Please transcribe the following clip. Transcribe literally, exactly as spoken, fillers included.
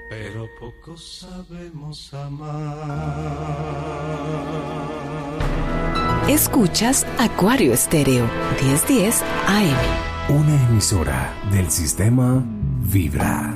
pero poco sabemos amar. Escuchas Acuario Estéreo, diez diez A M. Una emisora del sistema Vibra.